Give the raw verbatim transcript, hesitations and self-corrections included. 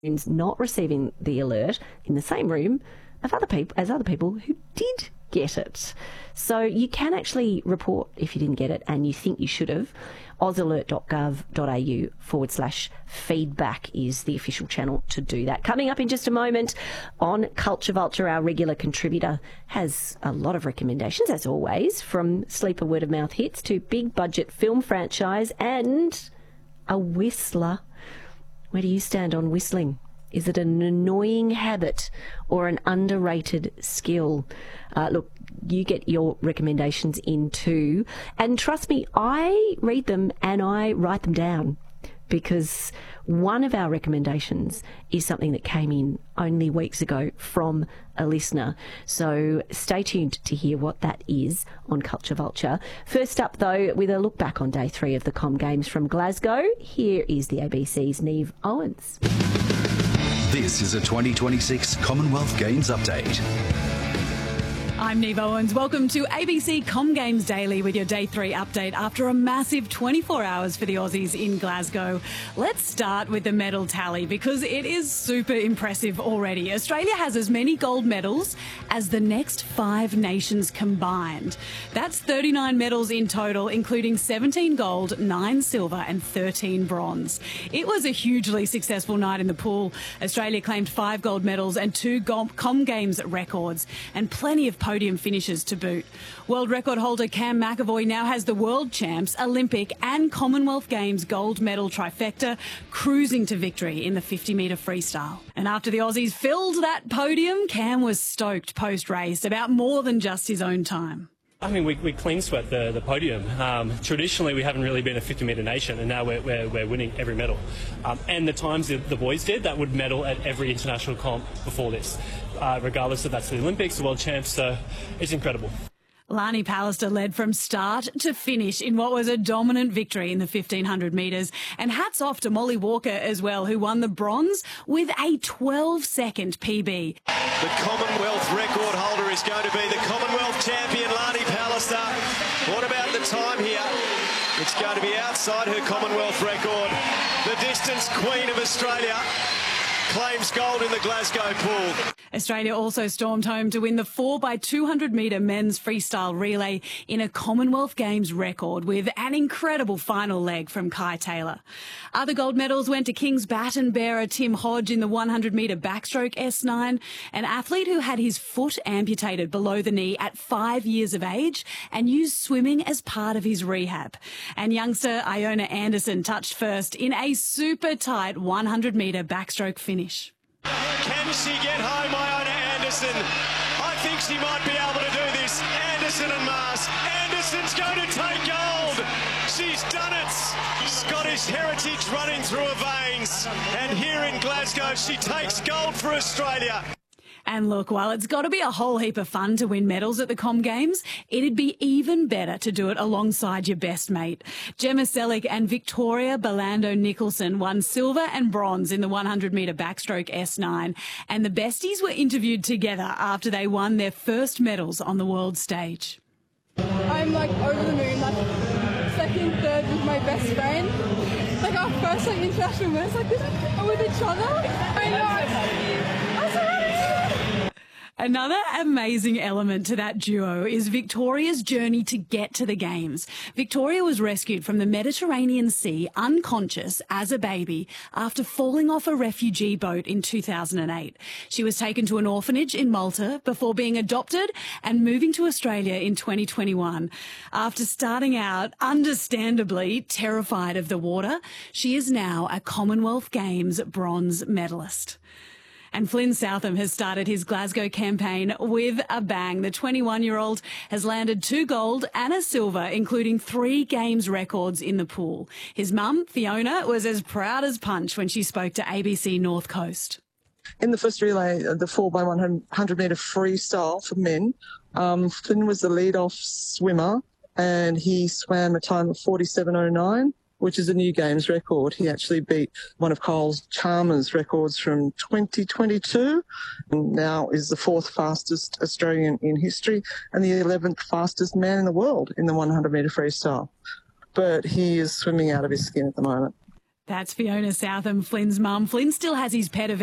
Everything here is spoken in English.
not receiving the alert in the same room of other people as other people who did get it. So you can actually report if you didn't get it and you think you should have. ausalert.gov.au forward slash feedback is the official channel to do that. Coming up in just a moment on Culture Vulture, our regular contributor has a lot of recommendations, as always, from sleeper word of mouth hits to big budget film franchise and a whistler. Where do you stand on whistling? Is it an annoying habit or an underrated skill? Uh, look, you get your recommendations in too. And trust me, I read them and I write them down, because one of our recommendations is something that came in only weeks ago from a listener. So stay tuned to hear what that is on Culture Vulture. First up, though, with a look back on day three of the Com Games from Glasgow, here is the A B C's Niamh Owens. This is a twenty twenty-six Commonwealth Games update. I'm Niamh Owens. Welcome to A B C Com Games Daily with your Day three update after a massive twenty-four hours for the Aussies in Glasgow. Let's start with the medal tally because it is super impressive already. Australia has as many gold medals as the next five nations combined. That's thirty-nine medals in total, including seventeen gold, nine silver and thirteen bronze. It was a hugely successful night in the pool. Australia claimed five gold medals and two Com Games records and plenty of podium finishes to boot. World record holder Cam McEvoy now has the World Champs, Olympic and Commonwealth Games gold medal trifecta, cruising to victory in the fifty metre freestyle. And after the Aussies filled that podium, Cam was stoked post-race about more than just his own time. I mean, we, we clean swept the, the podium. Um, traditionally, we haven't really been a fifty metre nation, and now we're, we're, we're winning every medal. Um, and the times the, the boys did, that would medal at every international comp before this, uh, regardless if that's the Olympics, the World Champs, so it's incredible. Lani Pallister led from start to finish in what was a dominant victory in the fifteen hundred metres. And hats off to Molly Walker as well, who won the bronze with a twelve second P B. The Commonwealth record holder is going to be the Commonwealth champion, Lani Pallister. What about the time here? It's going to be outside her Commonwealth record. The distance queen of Australia claims gold in the Glasgow pool. Australia also stormed home to win the four by two hundred metre men's freestyle relay in a Commonwealth Games record with an incredible final leg from Kai Taylor. Other gold medals went to King's baton bearer Tim Hodge in the one hundred metre backstroke S nine, an athlete who had his foot amputated below the knee at five years of age and used swimming as part of his rehab. And youngster Iona Anderson touched first in a super tight one hundred metre backstroke finish. Can she get home, Iona Anderson? I think she might be able to do this. Anderson and Mars. Anderson's going to take gold. She's done it. Scottish heritage running through her veins. And here in Glasgow, she takes gold for Australia. And look, while it's got to be a whole heap of fun to win medals at the Com Games, it'd be even better to do it alongside your best mate. Gemma Selick and Victoria Belando Nicholson won silver and bronze in the one hundred metre backstroke S nine, and the besties were interviewed together after they won their first medals on the world stage. I'm like over the moon, like second, third with my best friend. Like our first like international winners, like this with each other. I know. I'm so happy. Another amazing element to that duo is Victoria's journey to get to the Games. Victoria was rescued from the Mediterranean Sea unconscious as a baby after falling off a refugee boat in two thousand eight. She was taken to an orphanage in Malta before being adopted and moving to Australia in twenty twenty-one. After starting out, understandably, terrified of the water, she is now a Commonwealth Games bronze medalist. And Flynn Southam has started his Glasgow campaign with a bang. The twenty-one-year-old has landed two gold and a silver, including three Games records in the pool. His mum, Fiona, was as proud as punch when she spoke to A B C North Coast. In the first relay, the four by one hundred metre freestyle for men, um, Flynn was the lead-off swimmer and he swam a time of forty-seven oh nine. Which is a new Games record. He actually beat one of Kyle Chalmers' records from twenty twenty-two, and now is the fourth fastest Australian in history and the eleventh fastest man in the world in the one hundred metre freestyle. But he is swimming out of his skin at the moment. That's Fiona Southam, Flynn's mum. Flynn still has his pet event